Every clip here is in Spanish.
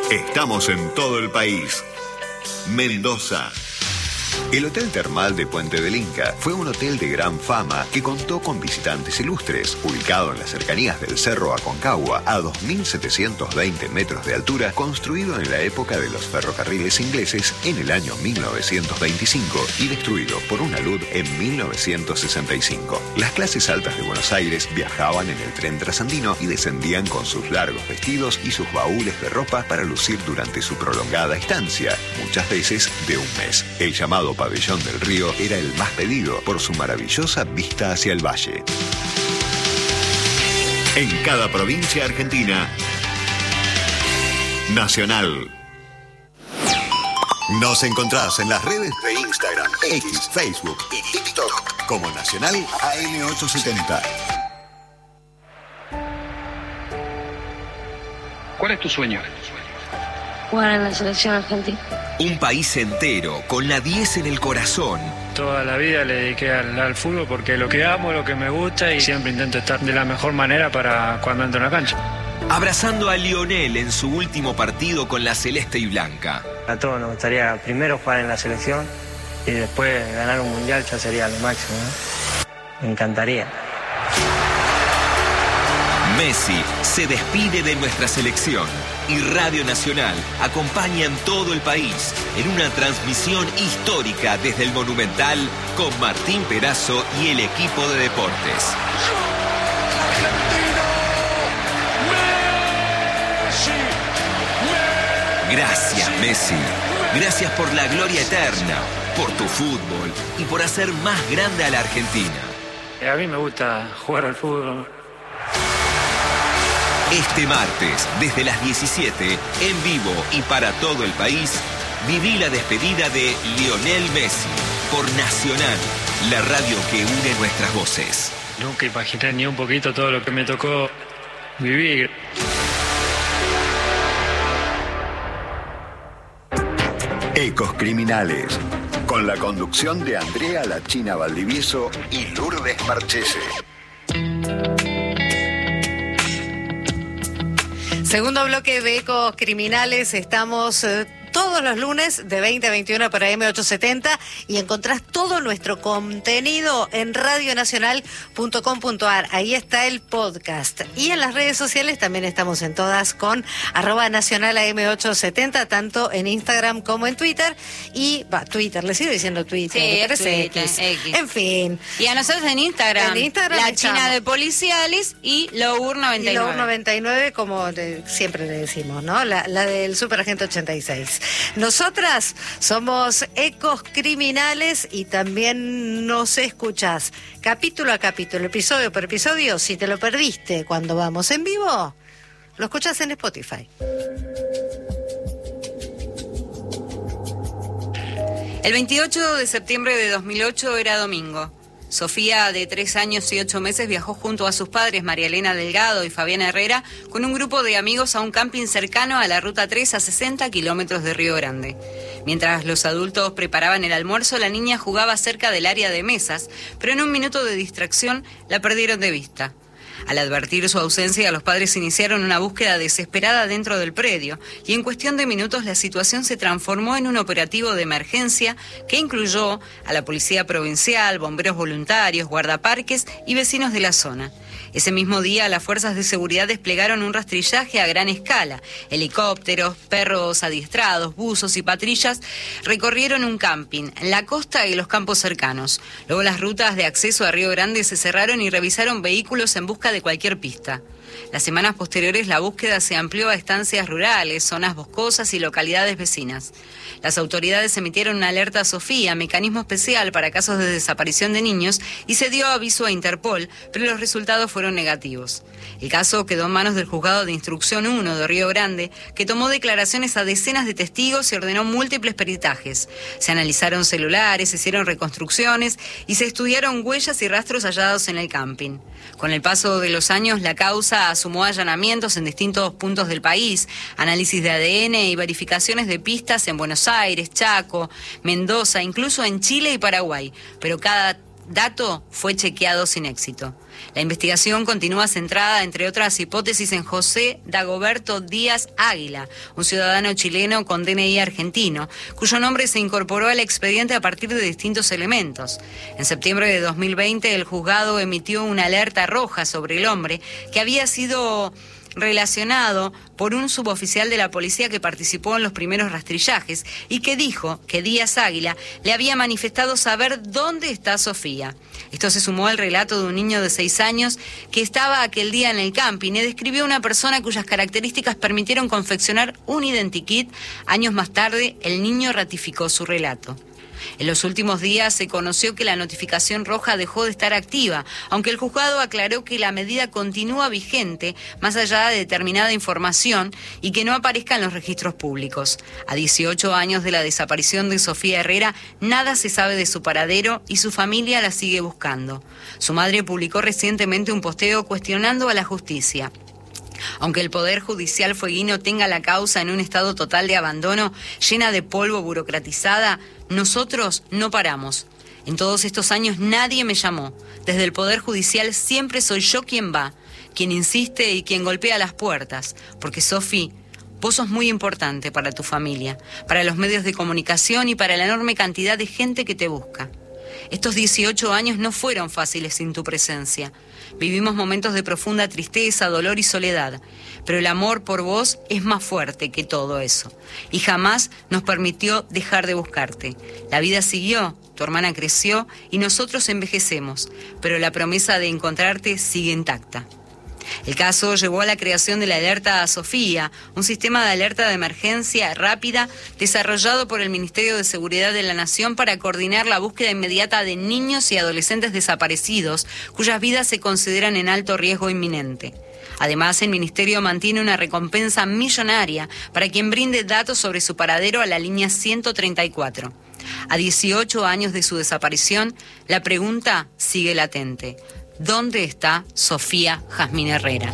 Estamos en todo el país. Mendoza. El Hotel Termal de Puente del Inca fue un hotel de gran fama que contó con visitantes ilustres. Ubicado en las cercanías del Cerro Aconcagua, a 2.720 metros de altura, construido en la época de los ferrocarriles ingleses en el año 1925 y destruido por una alud en 1965. Las clases altas de Buenos Aires viajaban en el tren trasandino y descendían con sus largos vestidos y sus baúles de ropa para lucir durante su prolongada estancia, muchas veces de un mes. El llamado Pabellón del Río era el más pedido por su maravillosa vista hacia el valle. En cada provincia argentina, Nacional. Nos encontrás en las redes de Instagram, X, Facebook y TikTok como Nacional AM870. ¿Cuál es tu sueño? Jugar en la selección argentina. Un país entero, con la 10 en el corazón. Toda la vida le dediqué al fútbol porque lo que amo, lo que me gusta y siempre intento estar de la mejor manera para cuando entro en la cancha. Abrazando a Lionel en su último partido con la celeste y blanca. A todos nos gustaría primero jugar en la selección y después ganar un mundial, ya sería lo máximo, ¿no? Me encantaría. Messi se despide de nuestra selección y Radio Nacional acompaña en todo el país en una transmisión histórica desde el Monumental con Martín Perazo y el equipo de deportes. Gracias, Messi. Gracias por la gloria eterna, por tu fútbol y por hacer más grande a la Argentina. A mí me gusta jugar al fútbol. Este martes, desde las 17, en vivo y para todo el país, viví la despedida de Lionel Messi por Nacional, la radio que une nuestras voces. Nunca imaginé ni un poquito todo lo que me tocó vivir. Ecos Criminales, con la conducción de Andrea La China Valdivieso y Lourdes Marchese. Segundo bloque de Ecos Criminales, estamos todos los lunes de 20 a 21 para M870 y encontrás todo nuestro contenido en radionacional.com.ar. Ahí está el podcast. Y en las redes sociales también estamos en todas con @nacionalam870, tanto en Instagram como en Twitter. Y Twitter, le sigo diciendo Twitter. Sí, es Twitter, X. En fin. Y a nosotros en Instagram. En Instagram La estamos. China de Policiales y Lour99. Y Lour99, como siempre le decimos, ¿no? La del Superagente 86. Nosotras somos Ecos Criminales y también nos escuchás capítulo a capítulo, episodio por episodio. Si te lo perdiste cuando vamos en vivo, lo escuchás en Spotify. El 28 de septiembre de 2008 era domingo. Sofía, de 3 años y 8 meses, viajó junto a sus padres, María Elena Delgado y Fabiana Herrera, con un grupo de amigos a un camping cercano a la Ruta 3 a 60 kilómetros de Río Grande. Mientras los adultos preparaban el almuerzo, la niña jugaba cerca del área de mesas, pero en un minuto de distracción la perdieron de vista. Al advertir su ausencia, los padres iniciaron una búsqueda desesperada dentro del predio y en cuestión de minutos la situación se transformó en un operativo de emergencia que incluyó a la Policía Provincial, bomberos voluntarios, guardaparques y vecinos de la zona. Ese mismo día, las fuerzas de seguridad desplegaron un rastrillaje a gran escala. Helicópteros, perros adiestrados, buzos y patrullas recorrieron un camping, la costa y los campos cercanos. Luego las rutas de acceso a Río Grande se cerraron y revisaron vehículos en busca de cualquier pista. Las semanas posteriores, la búsqueda se amplió a estancias rurales, zonas boscosas y localidades vecinas. Las autoridades emitieron una alerta a Sofía, mecanismo especial para casos de desaparición de niños, y se dio aviso a Interpol, pero los resultados fueron negativos. El caso quedó en manos del Juzgado de Instrucción 1 de Río Grande, que tomó declaraciones a decenas de testigos y ordenó múltiples peritajes. Se analizaron celulares, se hicieron reconstrucciones y se estudiaron huellas y rastros hallados en el camping. Con el paso de los años, la causa sumó allanamientos en distintos puntos del país, análisis de ADN y verificaciones de pistas en Buenos Aires, Chaco, Mendoza, incluso en Chile y Paraguay. Pero cada dato fue chequeado sin éxito. La investigación continúa centrada, entre otras hipótesis, en José Dagoberto Díaz Águila, un ciudadano chileno con DNI argentino, cuyo nombre se incorporó al expediente a partir de distintos elementos. En septiembre de 2020, el juzgado emitió una alerta roja sobre el hombre, que había sido relacionado por un suboficial de la policía que participó en los primeros rastrillajes y que dijo que Díaz Águila le había manifestado saber dónde está Sofía. Esto se sumó al relato de un niño de 6 años que estaba aquel día en el camping y describió a una persona cuyas características permitieron confeccionar un identikit. Años más tarde, el niño ratificó su relato. En los últimos días se conoció que la notificación roja dejó de estar activa, aunque el juzgado aclaró que la medida continúa vigente más allá de determinada información y que no aparezca en los registros públicos. A 18 años de la desaparición de Sofía Herrera, nada se sabe de su paradero y su familia la sigue buscando. Su madre publicó recientemente un posteo cuestionando a la justicia. Aunque el Poder Judicial fueguino tenga la causa en un estado total de abandono, llena de polvo burocratizada, nosotros no paramos. En todos estos años nadie me llamó. Desde el Poder Judicial siempre soy yo quien va, quien insiste y quien golpea las puertas. Porque, Sofi, vos sos muy importante para tu familia, para los medios de comunicación y para la enorme cantidad de gente que te busca. Estos 18 años no fueron fáciles sin tu presencia. Vivimos momentos de profunda tristeza, dolor y soledad, pero el amor por vos es más fuerte que todo eso y jamás nos permitió dejar de buscarte. La vida siguió, tu hermana creció y nosotros envejecemos, pero la promesa de encontrarte sigue intacta. El caso llevó a la creación de la Alerta a Sofía, un sistema de alerta de emergencia rápida desarrollado por el Ministerio de Seguridad de la Nación para coordinar la búsqueda inmediata de niños y adolescentes desaparecidos, cuyas vidas se consideran en alto riesgo inminente. Además, el Ministerio mantiene una recompensa millonaria para quien brinde datos sobre su paradero a la línea 134. A 18 años de su desaparición, la pregunta sigue latente. ¿Dónde está Sofía Jazmín Herrera?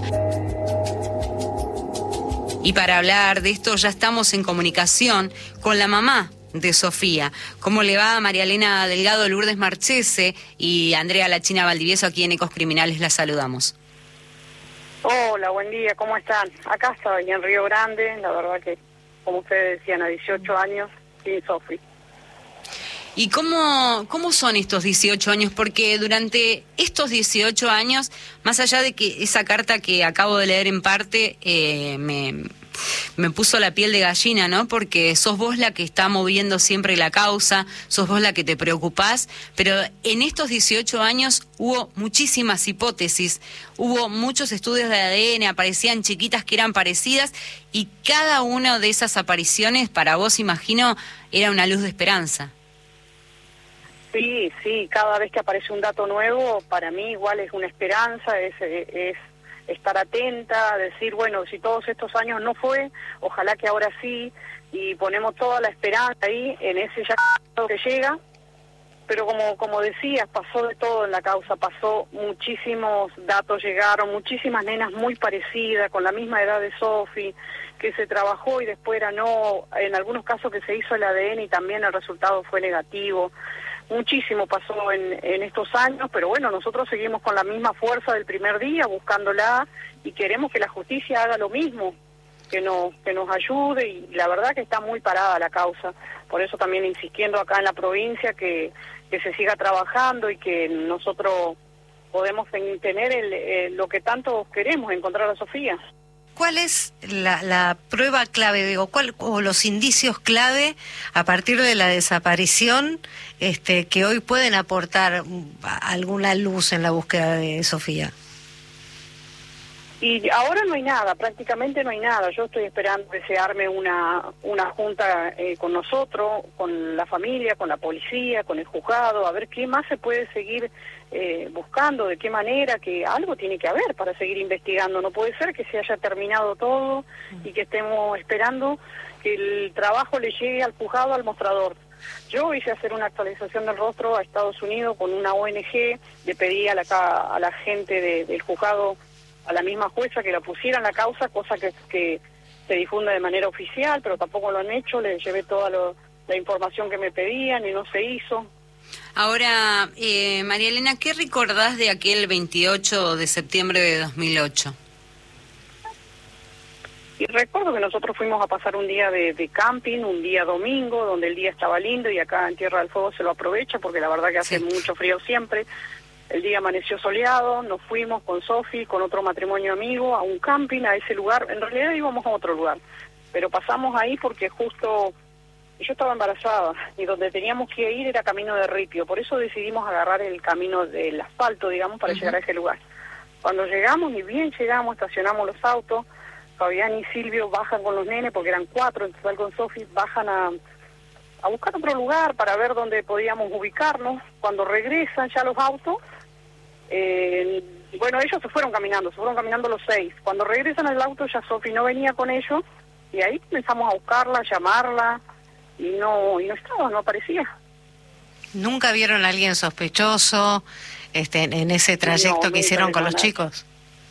Y para hablar de esto ya estamos en comunicación con la mamá de Sofía. ¿Cómo le va a María Elena Delgado, Lourdes Marchese y Andrea La China Valdivieso? Aquí en Ecos Criminales la saludamos. Hola, buen día, ¿cómo están? Acá estoy en Río Grande, la verdad que, como ustedes decían, a 18 años sin Sofi. ¿Y cómo son estos 18 años? Porque durante estos 18 años, más allá de que esa carta que acabo de leer en parte me puso la piel de gallina, ¿no? Porque sos vos la que está moviendo siempre la causa, sos vos la que te preocupás, pero en estos 18 años hubo muchísimas hipótesis, hubo muchos estudios de ADN, aparecían chiquitas que eran parecidas y cada una de esas apariciones, para vos, imagino, era una luz de esperanza. Sí, cada vez que aparece un dato nuevo, para mí igual es una esperanza, es estar atenta, decir, bueno, si todos estos años no fue, ojalá que ahora sí, y ponemos toda la esperanza ahí en ese ya que llega, pero como decías, pasó de todo en la causa, pasó muchísimos datos, llegaron muchísimas nenas muy parecidas, con la misma edad de Sofi, que se trabajó y después era no, en algunos casos que se hizo el ADN y también el resultado fue negativo. Muchísimo pasó en estos años, pero bueno, nosotros seguimos con la misma fuerza del primer día, buscándola, y queremos que la justicia haga lo mismo, que nos ayude, y la verdad que está muy parada la causa. Por eso también insistiendo acá en la provincia que se siga trabajando y que nosotros podemos tener lo que tanto queremos, encontrar a Sofía. ¿Cuál es la prueba clave, digo, o los indicios clave a partir de la desaparición que hoy pueden aportar alguna luz en la búsqueda de Sofía? Y ahora no hay nada, prácticamente no hay nada. Yo estoy esperando que se arme una junta con nosotros, con la familia, con la policía, con el juzgado, a ver qué más se puede seguir buscando, de qué manera, que algo tiene que haber para seguir investigando. No puede ser que se haya terminado todo y que estemos esperando que el trabajo le llegue al juzgado, al mostrador. Yo hice hacer una actualización del rostro a Estados Unidos con una ONG, le pedí a la gente del juzgado, a la misma jueza, que la pusiera en la causa, cosa que se difunda de manera oficial, pero tampoco lo han hecho. Les llevé toda la información que me pedían y no se hizo. Ahora, María Elena, ¿qué recordás de aquel 28 de septiembre de 2008? Y recuerdo que nosotros fuimos a pasar un día de camping, un día domingo, donde el día estaba lindo y acá en Tierra del Fuego se lo aprovecha porque la verdad que hace mucho frío siempre. El día amaneció soleado, nos fuimos con Sofi, con otro matrimonio amigo, a un camping, a ese lugar. En realidad íbamos a otro lugar, pero pasamos ahí porque justo yo estaba embarazada y donde teníamos que ir era camino de ripio. Por eso decidimos agarrar el camino del asfalto, digamos, para llegar a ese lugar. Cuando llegamos, ni bien llegamos, estacionamos los autos, Fabián y Silvio bajan con los nenes, porque eran 4 en total con Sofi, bajan a buscar otro lugar para ver dónde podíamos ubicarnos. Cuando regresan ya los autos, bueno, ellos se fueron caminando los 6. Cuando regresan al auto ya Sofi no venía con ellos, y ahí comenzamos a buscarla, a llamarla, y no estaba, no aparecía. ¿Nunca vieron a alguien sospechoso en ese trayecto que hicieron con los chicos?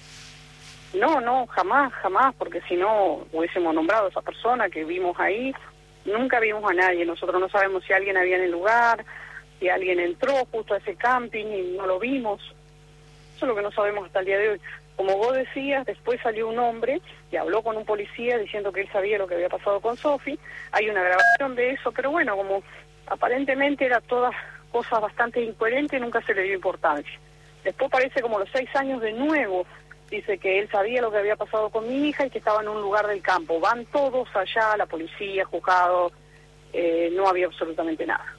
No, jamás, porque si no hubiésemos nombrado a esa persona que vimos ahí. Nunca vimos a nadie. Nosotros no sabemos si alguien había en el lugar, si alguien entró justo a ese camping y no lo vimos. Eso es lo que no sabemos hasta el día de hoy. Como vos decías, después salió un hombre y habló con un policía diciendo que él sabía lo que había pasado con Sofi. Hay una grabación de eso, pero bueno, como aparentemente era todas cosas bastante incoherentes, nunca se le dio importancia. Después parece como los 6 años de nuevo, dice que él sabía lo que había pasado con mi hija y que estaba en un lugar del campo. Van todos allá, la policía, juzgado, no había absolutamente nada.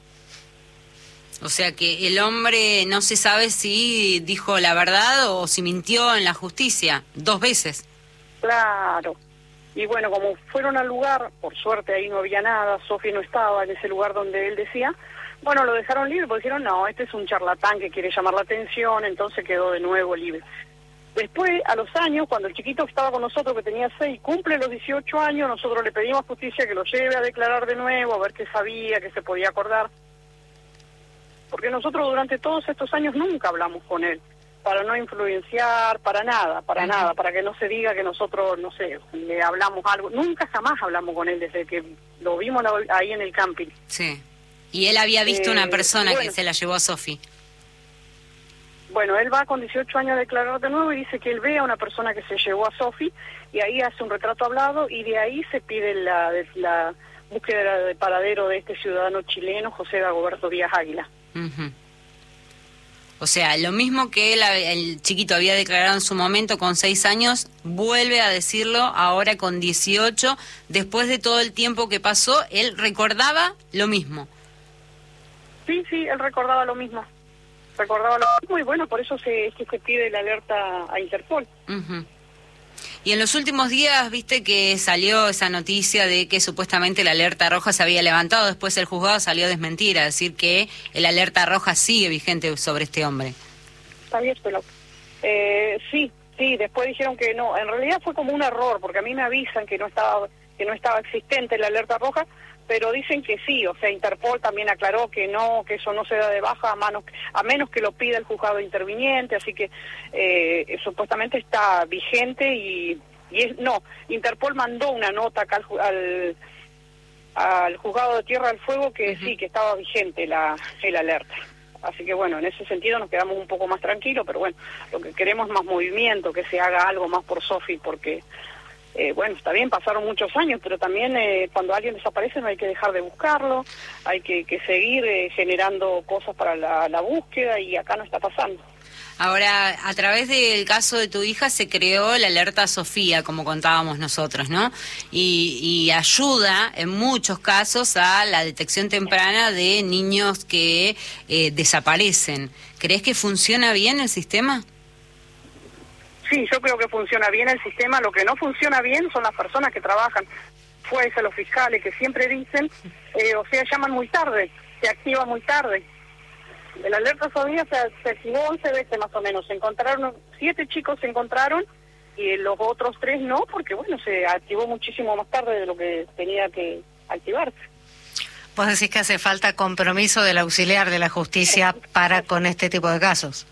O sea que el hombre no se sabe si dijo la verdad o si mintió en la justicia 2 veces. Claro. Y bueno, como fueron al lugar, por suerte ahí no había nada, Sofi no estaba en ese lugar donde él decía, bueno, lo dejaron libre porque dijeron, no, este es un charlatán que quiere llamar la atención, entonces quedó de nuevo libre. Después, a los años, cuando el chiquito que estaba con nosotros, que tenía 6, cumple los 18 años, nosotros le pedimos a justicia que lo lleve a declarar de nuevo, a ver qué sabía, qué se podía acordar. Porque nosotros durante todos estos años nunca hablamos con él, para no influenciar, para nada, para que no se diga que nosotros, no sé, le hablamos algo. Nunca jamás hablamos con él desde que lo vimos ahí en el camping. Sí. Y él había visto una persona que se la llevó a Sofi. Bueno, él va con 18 años a declarar de nuevo y dice que él ve a una persona que se llevó a Sofi y ahí hace un retrato hablado y de ahí se pide la búsqueda de paradero de este ciudadano chileno, José Dagoberto Díaz Águila. O sea, lo mismo que el chiquito había declarado en su momento con 6 años, vuelve a decirlo ahora con 18, después de todo el tiempo que pasó, él recordaba lo mismo. Sí, él recordaba lo mismo. Y bueno, por eso se pide la alerta a Interpol. Y en los últimos días, viste que salió esa noticia de que supuestamente la alerta roja se había levantado, después el juzgado salió a desmentir, a decir que el alerta roja sigue vigente sobre este hombre. Está bien, pero sí, después dijeron que no, en realidad fue como un error, porque a mí me avisan que no estaba existente la alerta roja, pero dicen que sí, o sea, Interpol también aclaró que no, que eso no se da de baja a menos que lo pida el juzgado interviniente, así que supuestamente está vigente y Interpol mandó una nota acá al juzgado de Tierra del Fuego que sí, que estaba vigente el alerta. Así que bueno, en ese sentido nos quedamos un poco más tranquilos, pero bueno, lo que queremos es más movimiento, que se haga algo más por Sofi, porque bueno, está bien, pasaron muchos años, pero también cuando alguien desaparece no hay que dejar de buscarlo, hay que seguir generando cosas para la búsqueda y acá no está pasando. Ahora, a través del caso de tu hija se creó la alerta Sofía, como contábamos nosotros, ¿no? Y ayuda en muchos casos a la detección temprana de niños que desaparecen. ¿Crees que funciona bien el sistema? Sí, yo creo que funciona bien el sistema. Lo que no funciona bien son las personas que trabajan, jueces, los fiscales, que siempre dicen, o sea, llaman muy tarde, se activa muy tarde. El alerta Sofía se activó 11 veces más o menos. Se encontraron 7 chicos, se encontraron, y los otros 3 no, porque bueno, se activó muchísimo más tarde de lo que tenía que activarse. Vos decís que hace falta compromiso del auxiliar de la justicia para con este tipo de casos.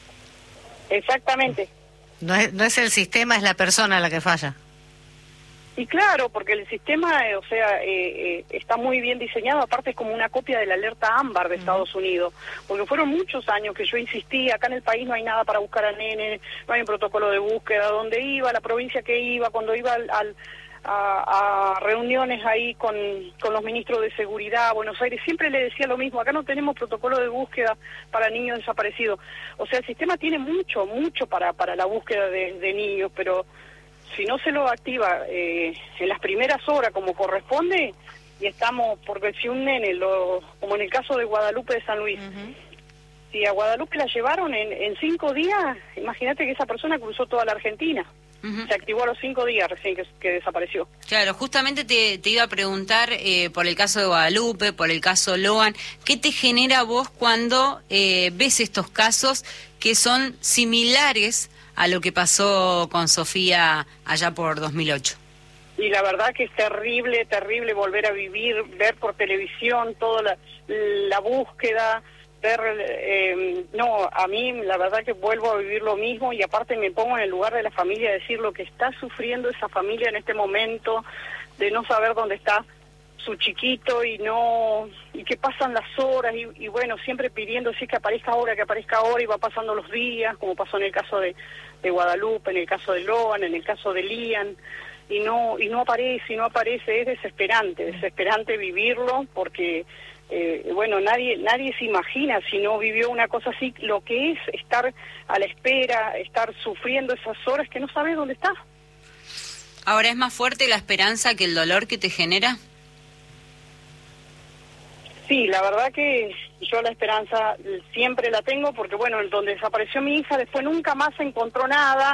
Exactamente. No es el sistema, es la persona la que falla. Y claro, porque el sistema, está muy bien diseñado, aparte es como una copia de la alerta ámbar de Estados Unidos, porque fueron muchos años que yo insistí, acá en el país no hay nada para buscar al nene, no hay un protocolo de búsqueda, donde iba, la provincia que iba, cuando iba a reuniones ahí con los ministros de seguridad, Buenos Aires, siempre le decía lo mismo, acá no tenemos protocolo de búsqueda para niños desaparecidos. O sea, el sistema tiene mucho para la búsqueda de niños, pero si no se lo activa en las primeras horas como corresponde, y estamos, porque si un nene, como en el caso de Guadalupe de San Luis, si a Guadalupe la llevaron en 5 días, imagínate que esa persona cruzó toda la Argentina. Se activó a los 5 días recién que desapareció. Claro, justamente te iba a preguntar por el caso de Guadalupe, por el caso Loan, ¿qué te genera vos cuando ves estos casos que son similares a lo que pasó con Sofía allá por 2008? Y la verdad que es terrible volver a vivir, ver por televisión toda la búsqueda, ver, a mí la verdad que vuelvo a vivir lo mismo, y aparte me pongo en el lugar de la familia, decir lo que está sufriendo esa familia en este momento, de no saber dónde está su chiquito y que pasan las horas y bueno, siempre pidiendo que aparezca ahora, y va pasando los días, como pasó en el caso de Guadalupe, en el caso de Loan, en el caso de Lian, y no aparece, es desesperante vivirlo, porque nadie se imagina, si no vivió una cosa así, lo que es estar a la espera, estar sufriendo esas horas que no sabes dónde está. Ahora, ¿es más fuerte la esperanza que el dolor que te genera? Sí, la verdad que yo la esperanza siempre la tengo, porque donde desapareció mi hija, después nunca más se encontró nada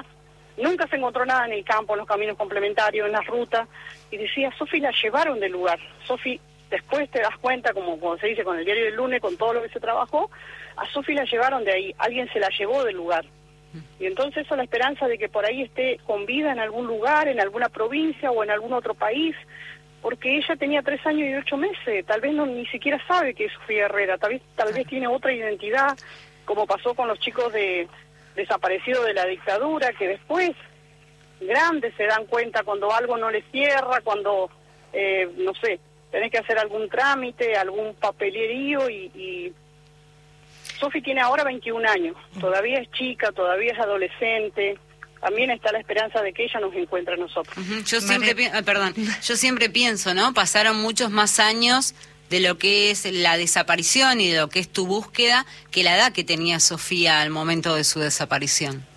en el campo, en los caminos complementarios, en las rutas, y decía, Sofi la llevaron del lugar. Sofi, después te das cuenta, como se dice con el diario del lunes, con todo lo que se trabajó, a Sofi la llevaron de ahí, alguien se la llevó del lugar. Y entonces eso, la esperanza de que por ahí esté con vida en algún lugar, en alguna provincia o en algún otro país, porque ella tenía 3 años y 8 meses, tal vez ni siquiera sabe que es Sofía Herrera, tal vez tiene otra identidad, como pasó con los chicos desaparecidos de la dictadura, que después, grandes, se dan cuenta cuando algo no les cierra, cuando, tenés que hacer algún trámite, algún papelerío, y Sofi tiene ahora 21 años, todavía es chica, todavía es adolescente. También está la esperanza de que ella nos encuentre a nosotros. Yo siempre pienso, ¿no? Pasaron muchos más años de lo que es la desaparición y de lo que es tu búsqueda que la edad que tenía Sofía al momento de su desaparición.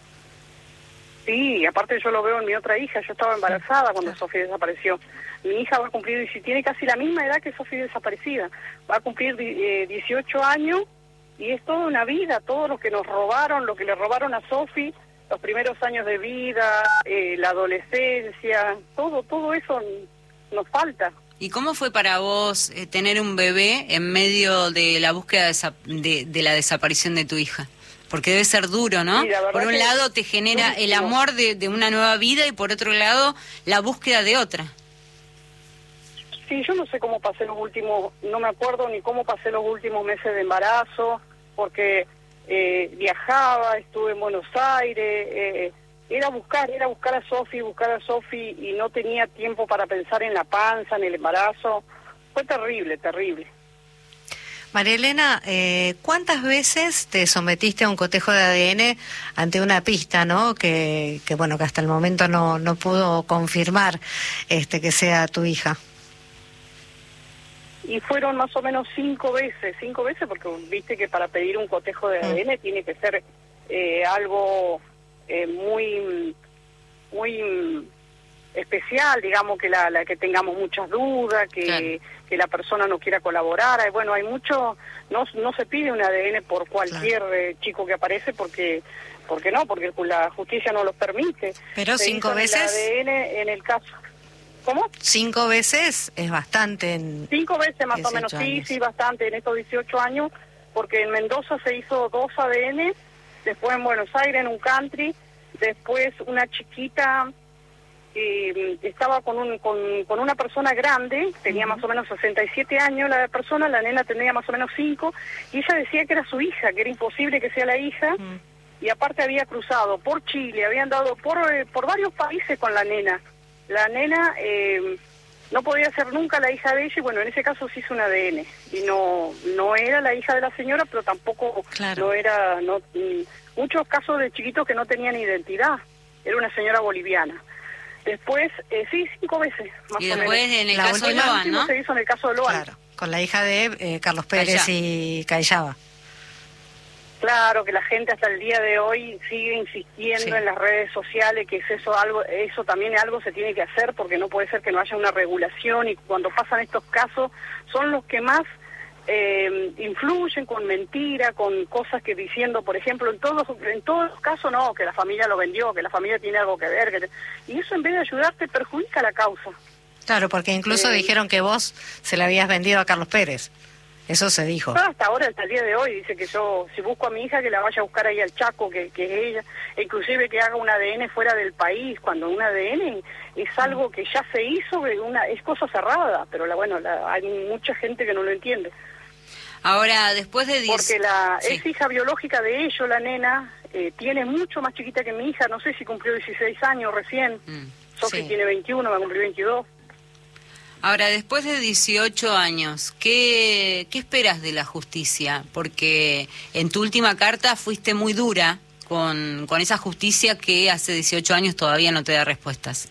Sí, aparte yo lo veo en mi otra hija, yo estaba embarazada cuando Sofía desapareció. Mi hija va a cumplir, y si tiene casi la misma edad que Sofía desaparecida, va a cumplir 18 años, y es toda una vida, todo lo que nos robaron, lo que le robaron a Sofía, los primeros años de vida, la adolescencia, todo eso nos falta. ¿Y cómo fue para vos tener un bebé en medio de la búsqueda de la desaparición de tu hija? Porque debe ser duro, ¿no? Sí, por un lado te genera el amor de una nueva vida, y por otro lado la búsqueda de otra. Sí, yo no sé cómo pasé no me acuerdo ni cómo pasé los últimos meses de embarazo, porque viajaba, estuve en Buenos Aires, era buscar a Sofi, y no tenía tiempo para pensar en la panza, en el embarazo. Fue terrible. María Elena, ¿cuántas veces te sometiste a un cotejo de ADN ante una pista, ¿no? Que hasta el momento no pudo confirmar que sea tu hija? Y fueron más o menos 5 veces, porque viste que para pedir un cotejo de ADN tiene que ser algo muy especial, digamos, que que tengamos muchas dudas, que la persona no quiera colaborar. Hay mucho, no se pide un ADN por cualquier chico que aparece, porque la justicia no los permite. Pero 5 veces. El ADN en el caso. ¿Cómo? 5 veces es bastante. 5 veces más o menos, sí, bastante en estos 18 años, porque en Mendoza se hizo 2 ADN, después en Buenos Aires en un country, después una chiquita estaba con una persona grande, tenía más o menos 67 años la persona, la nena tenía más o menos 5, y ella decía que era su hija, que era imposible que sea la hija, y aparte había cruzado por Chile, habían dado por varios países con la nena. la nena no podía ser nunca la hija de ella, y bueno, en ese caso se hizo un ADN, y no era la hija de la señora, pero tampoco no era, muchos casos de chiquitos que no tenían identidad, era una señora boliviana. Después, sí, 5 veces, más y o después menos. en el caso de Loan, ¿no? Se hizo en el caso de Loan. Claro, con la hija de Carlos Pérez y Callaba. Claro, que la gente hasta el día de hoy sigue insistiendo en las redes sociales, que es eso también es algo se tiene que hacer, porque no puede ser que no haya una regulación, y cuando pasan estos casos son los que más influyen con mentira, con cosas que diciendo, por ejemplo, en todos los casos no, que la familia lo vendió, que la familia tiene algo que ver, y eso en vez de ayudarte perjudica la causa. Claro, porque incluso dijeron que vos se la habías vendido a Carlos Pérez. Eso se dijo. Hasta ahora, hasta el día de hoy, dice que yo, si busco a mi hija, que la vaya a buscar ahí al Chaco, que es ella, e inclusive que haga un ADN fuera del país, cuando un ADN es algo que ya se hizo, es cosa cerrada, pero hay mucha gente que no lo entiende. Ahora, después de... Porque es hija biológica de ellos, la nena, tiene mucho más chiquita que mi hija, no sé si cumplió 16 años recién, Sofi tiene 21, va a cumplir 22. Ahora, después de 18 años, ¿qué esperas de la justicia? Porque en tu última carta fuiste muy dura con esa justicia que hace 18 años todavía no te da respuestas.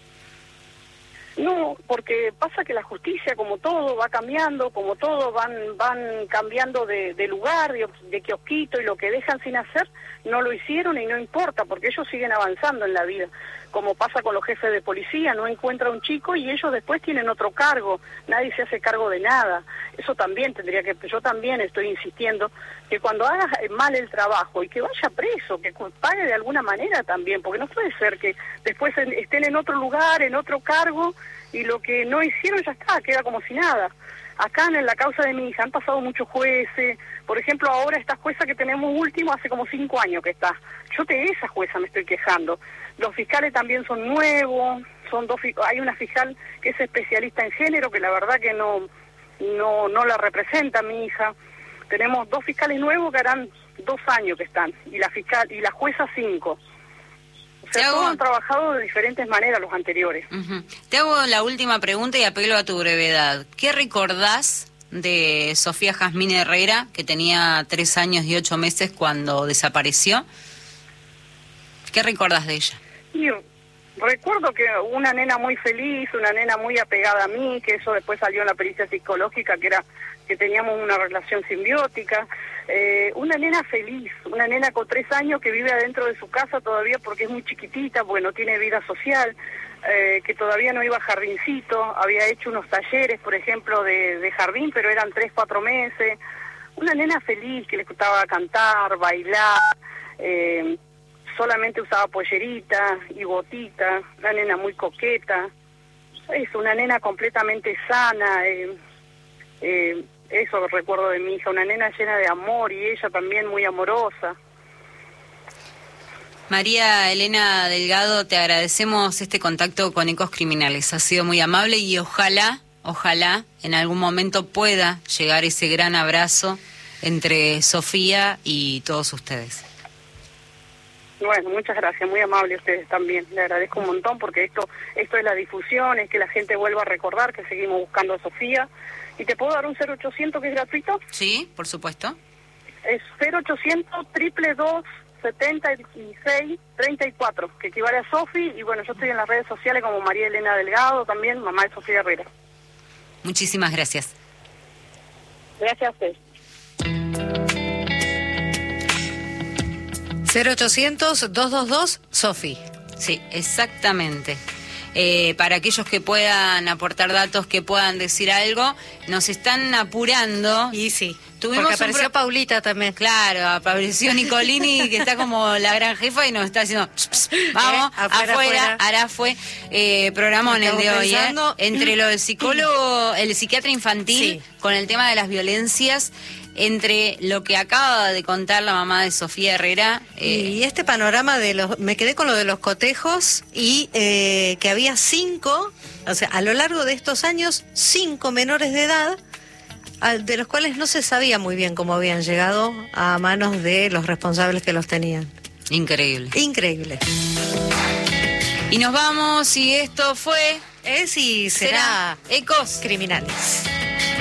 No, porque pasa que la justicia, como todo, va cambiando, como todo, van cambiando de lugar, de kiosquito, y lo que dejan sin hacer, no lo hicieron y no importa, porque ellos siguen avanzando en la vida. Como pasa con los jefes de policía, no encuentra un chico y ellos después tienen otro cargo, nadie se hace cargo de nada. Eso también yo también estoy insistiendo, que cuando hagas mal el trabajo y que vaya preso, que pague de alguna manera también, porque no puede ser que después estén en otro lugar, en otro cargo, y lo que no hicieron ya está, queda como si nada. Acá en la causa de mi hija han pasado muchos jueces, por ejemplo ahora esta jueza que tenemos último hace como 5 años que está, yo de esa jueza me estoy quejando. Los fiscales también son nuevos, hay una fiscal que es especialista en género, que la verdad que no la representa a mi hija. Tenemos 2 fiscales nuevos que harán 2 años que están, y la jueza 5. O sea, todos han trabajado de diferentes maneras los anteriores. Te hago la última pregunta y apelo a tu brevedad. ¿Qué recordás de Sofía Jazmín Herrera, que tenía 3 años y 8 meses cuando desapareció? ¿Qué recordás de ella? Y recuerdo que una nena muy feliz, una nena muy apegada a mí, que eso después salió en la pericia psicológica, que teníamos una relación simbiótica. Una nena feliz, una nena con 3 años que vive adentro de su casa todavía porque es muy chiquitita, porque no tiene vida social, que todavía no iba a jardincito, había hecho unos talleres, por ejemplo, de jardín, pero eran 3, 4 meses. Una nena feliz que le gustaba cantar, bailar, solamente usaba pollerita y botita, una nena muy coqueta, es una nena completamente sana, eso recuerdo de mi hija, una nena llena de amor y ella también muy amorosa. María Elena Delgado, te agradecemos este contacto con Ecos Criminales, ha sido muy amable y ojalá en algún momento pueda llegar ese gran abrazo entre Sofía y todos ustedes. Bueno, muchas gracias, muy amable ustedes también, le agradezco un montón porque esto es la difusión, es que la gente vuelva a recordar que seguimos buscando a Sofía. ¿Y te puedo dar un 0800 que es gratuito? Sí, por supuesto. Es 0800 222 76 34, que equivale a Sofi, y bueno, yo estoy en las redes sociales como María Elena Delgado, también mamá de Sofía Herrera. Muchísimas gracias. Gracias a ustedes. 0800 222 Sofi. Sí, exactamente. Para aquellos que puedan aportar datos, que puedan decir algo, nos están apurando. Y sí, tuvimos porque apareció Paulita también. Claro, apareció Nicolini, que está como la gran jefa y nos está haciendo vamos, afuera, ahora fue programón el de hoy, entre lo del psicólogo, el psiquiatra infantil, con el tema de las violencias, entre lo que acaba de contar la mamá de Sofía Herrera. Y este panorama me quedé con lo de los cotejos y que había 5, o sea, a lo largo de estos años, 5 menores de edad, de los cuales no se sabía muy bien cómo habían llegado a manos de los responsables que los tenían. Increíble. Increíble. Y nos vamos, y esto fue... Es y será Ecos Criminales.